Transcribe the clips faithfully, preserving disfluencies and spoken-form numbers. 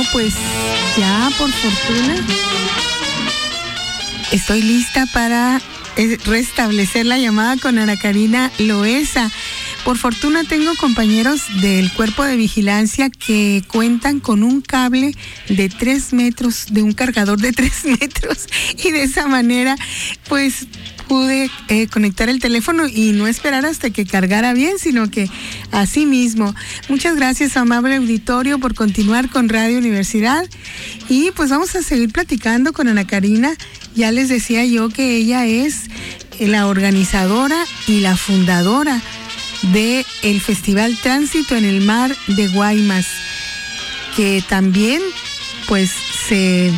pues ya por fortuna estoy lista para restablecer la llamada con Ana Karina Loesa. Por fortuna tengo compañeros del cuerpo de vigilancia que cuentan con un cable de tres metros, de un cargador de tres metros, y de esa manera pues pude eh, conectar el teléfono y no esperar hasta que cargara bien, sino que así mismo. Muchas gracias, amable auditorio, por continuar con Radio Universidad, y pues vamos a seguir platicando con Ana Karina. Ya les decía yo que ella es la organizadora y la fundadora de el Festival Tránsito en el Mar de Guaymas, que también pues se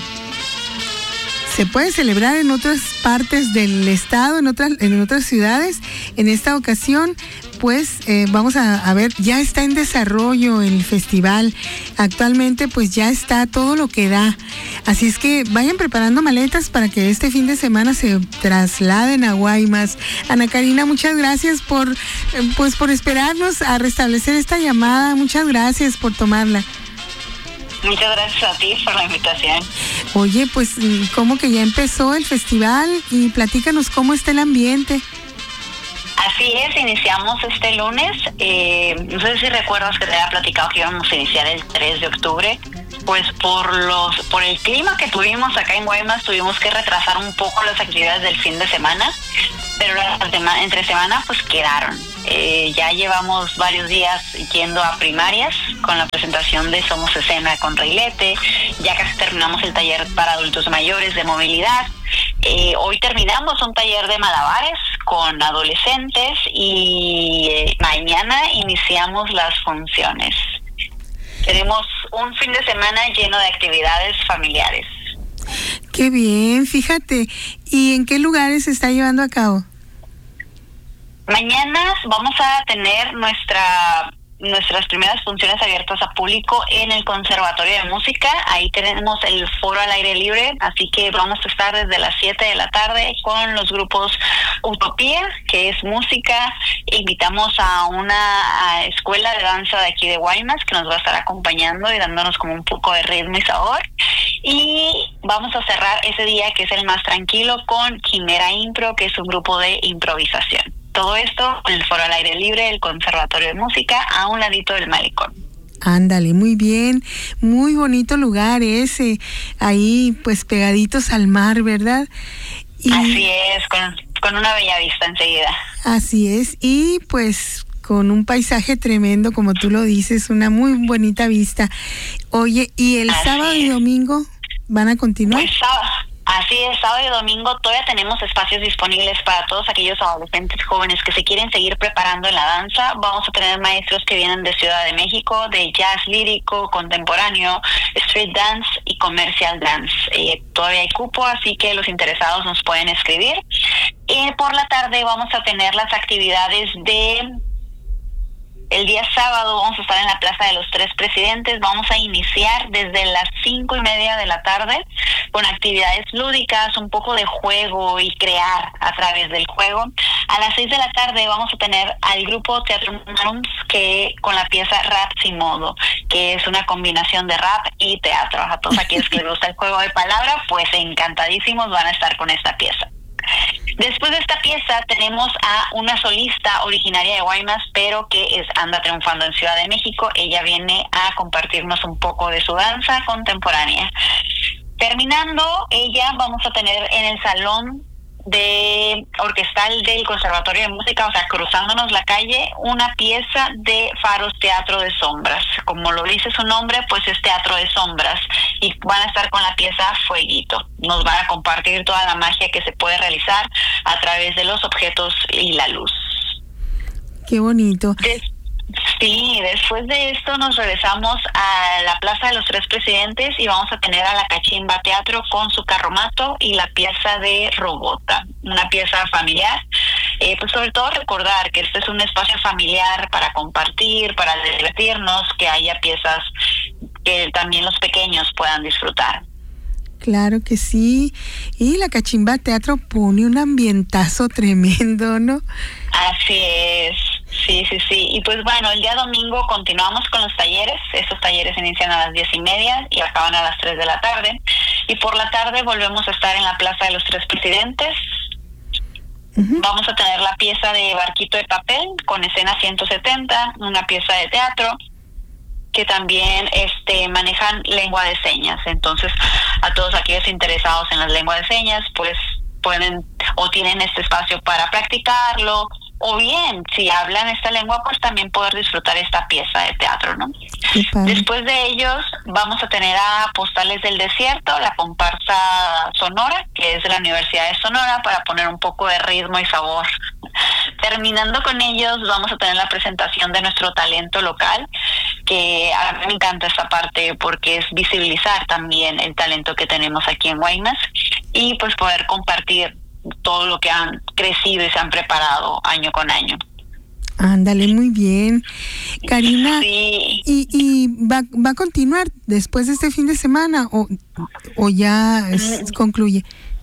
se puede celebrar en otras partes del estado, en otras en otras ciudades. En esta ocasión pues eh, vamos a, a ver, ya está en desarrollo el festival. Actualmente pues ya está todo lo que da. Así es que vayan preparando maletas para que este fin de semana se trasladen a Guaymas. Ana Karina, muchas gracias por, eh, pues por esperarnos a restablecer esta llamada. Muchas gracias por tomarla. Muchas gracias a ti por la invitación. Oye, pues como que ya empezó el festival, y platícanos cómo está el ambiente. Así es, iniciamos este lunes. Eh, no sé si recuerdas que te había platicado que íbamos a iniciar el tres de octubre. Pues por los por el clima que tuvimos acá en Guaymas, tuvimos que retrasar un poco las actividades del fin de semana, pero las demás, entre semana pues quedaron. Eh, ya llevamos varios días yendo a primarias con la presentación de Somos Escena con Reilete. Ya casi terminamos el taller para adultos mayores de movilidad. Eh, hoy terminamos un taller de malabares con adolescentes, y eh, mañana iniciamos las funciones. Tenemos un fin de semana lleno de actividades familiares. Qué bien, fíjate. ¿Y en qué lugares se está llevando a cabo? Mañana vamos a tener nuestra nuestras primeras funciones abiertas a público en el Conservatorio de Música. Ahí tenemos el foro al aire libre, así que vamos a estar desde las siete de la tarde con los grupos Utopía, que es música. Invitamos a una a escuela de danza de aquí de Guaymas, que nos va a estar acompañando y dándonos como un poco de ritmo y sabor. Y vamos a cerrar ese día, que es el más tranquilo, con Quimera Impro, que es un grupo de improvisación. Todo esto en el foro al aire libre del Conservatorio de Música, a un ladito del malecón. Ándale, muy bien, muy bonito lugar ese, ahí pues pegaditos al mar, ¿verdad? Y así es, con, con una bella vista enseguida. Así es, y pues con un paisaje tremendo, como tú lo dices, una muy bonita vista. Oye, ¿y el así sábado es. y domingo van a continuar? Pues sábado. Así es, sábado y domingo todavía tenemos espacios disponibles para todos aquellos adolescentes jóvenes que se quieren seguir preparando en la danza. Vamos a tener maestros que vienen de Ciudad de México, de jazz lírico, contemporáneo, street dance y commercial dance. Eh, todavía hay cupo, así que los interesados nos pueden escribir. Eh, por la tarde vamos a tener las actividades de... El día sábado vamos a estar en la Plaza de los Tres Presidentes. Vamos a iniciar desde las cinco y media de la tarde con actividades lúdicas, un poco de juego y crear a través del juego. A las seis de la tarde vamos a tener al grupo Teatro Marums, que con la pieza Rap Sin Modo, que es una combinación de rap y teatro. A todos aquellos que les gusta el juego de palabras, pues encantadísimos van a estar con esta pieza. Después de esta pieza tenemos a una solista originaria de Guaymas, pero que es, anda triunfando en Ciudad de México. Ella viene a compartirnos un poco de su danza contemporánea. Terminando ella, vamos a tener en el salón de orquestal del Conservatorio de Música, o sea, cruzándonos la calle, una pieza de Faros Teatro de Sombras. Como lo dice su nombre, pues es teatro de sombras, y van a estar con la pieza Fueguito. Nos van a compartir toda la magia que se puede realizar a través de los objetos y la luz. Qué bonito. Des- Sí, después de esto nos regresamos a la Plaza de los Tres Presidentes y vamos a tener a la Cachimba Teatro con su carromato y la pieza de Robota, una pieza familiar. Eh, pues sobre todo recordar que este es un espacio familiar para compartir, para divertirnos, que haya piezas que también los pequeños puedan disfrutar. Claro que sí, y la Cachimba Teatro pone un ambientazo tremendo, ¿no? Así es. Sí, sí, sí. Y pues bueno, el día domingo continuamos con los talleres. Estos talleres inician a las diez y media y acaban a las tres de la tarde. Y por la tarde volvemos a estar en la Plaza de los Tres Presidentes. Uh-huh. Vamos a tener la pieza de Barquito de Papel con escena ciento setenta, una pieza de teatro que también este manejan lengua de señas. Entonces, a todos aquellos interesados en la lengua de señas, pues pueden o tienen este espacio para practicarlo, o bien, si hablan esta lengua, pues también poder disfrutar esta pieza de teatro, ¿no? Después de ellos, vamos a tener a Postales del Desierto, la comparsa sonora, que es de la Universidad de Sonora, para poner un poco de ritmo y sabor. Terminando con ellos, vamos a tener la presentación de nuestro talento local, que a mí me encanta esta parte porque es visibilizar también el talento que tenemos aquí en Guaymas y pues poder compartir todo lo que han crecido y se han preparado año con año. Ándale, muy bien. Karina, sí. ¿y, y va, va a continuar después de este fin de semana o, o ya es, concluye?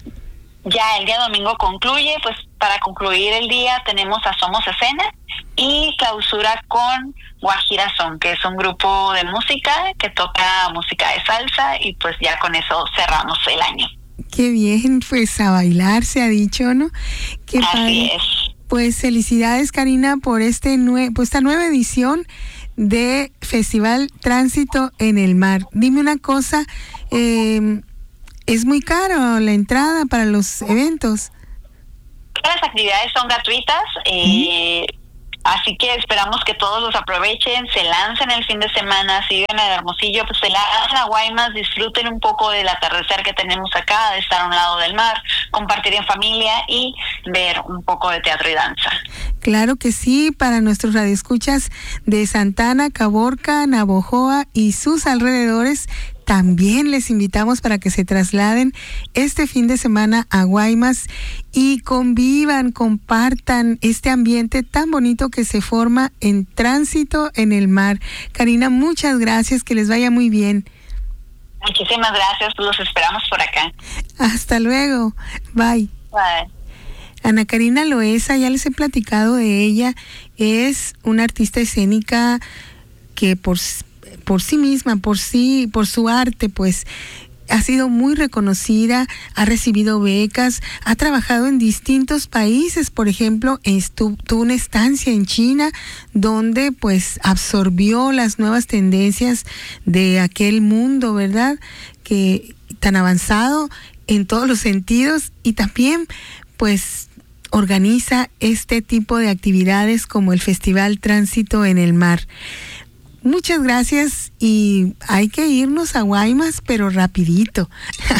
Ya el día domingo concluye, pues para concluir el día tenemos a Somos Escena y clausura con Guajira Son, que es un grupo de música que toca música de salsa y pues ya con eso cerramos el año. Qué bien, pues a bailar se ha dicho, ¿no? Qué Así padre. es. Pues felicidades, Karina, por este nue- pues esta nueva edición de Festival Tránsito en el Mar. Dime una cosa, eh, ¿es muy caro la entrada para los eventos? Todas las actividades son gratuitas, eh, ¿Mm? Así que esperamos que todos los aprovechen, se lancen el fin de semana, si viven en Hermosillo, pues se lancen a Guaymas, disfruten un poco del atardecer que tenemos acá, de estar a un lado del mar, compartir en familia y ver un poco de teatro y danza. Claro que sí, para nuestros radioescuchas de Santana, Caborca, Navojoa y sus alrededores, también les invitamos para que se trasladen este fin de semana a Guaymas y convivan, compartan este ambiente tan bonito que se forma en Tránsito en el Mar. Karina, muchas gracias, que les vaya muy bien. Muchísimas gracias, los esperamos por acá. Hasta luego, bye. Bye. Ana Karina Loesa, ya les he platicado de ella, es una artista escénica que por por sí misma, por sí, por su arte, pues ha sido muy reconocida, ha recibido becas, ha trabajado en distintos países, por ejemplo, estuvo, tuvo una estancia en China donde pues absorbió las nuevas tendencias de aquel mundo, ¿verdad? Que tan avanzado en todos los sentidos y también pues organiza este tipo de actividades como el Festival Tránsito en el Mar. Muchas gracias y hay que irnos a Guaymas, pero rapidito.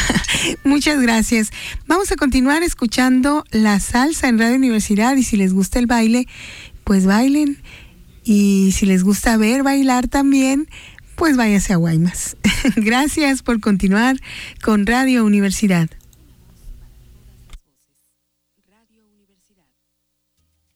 Muchas gracias. Vamos a continuar escuchando la salsa en Radio Universidad y si les gusta el baile, pues bailen. Y si les gusta ver bailar también, pues váyase a Guaymas. Gracias por continuar con Radio Universidad.